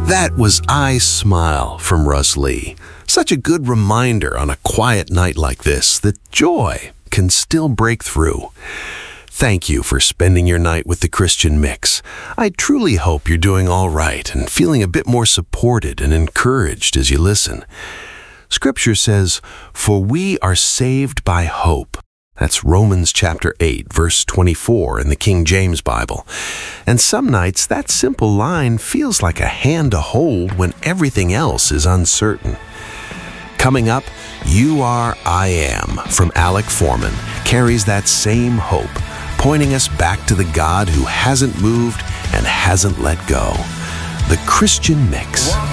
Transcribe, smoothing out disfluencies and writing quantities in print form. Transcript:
That was I Smile from Russ Lee. Such a good reminder on a quiet night like this that joy can still break through. Thank you for spending your night with the Christian Mix. I truly hope you're doing all right and feeling a bit more supported and encouraged as you listen. Scripture says, "For we are saved by hope." That's Romans chapter 8, verse 24 in the King James Bible. And some nights that simple line feels like a hand to hold when everything else is uncertain. Coming up, "You Are, I Am" from Alec Foreman carries that same hope, pointing us back to the God who hasn't moved and hasn't let go. The Christian Mix.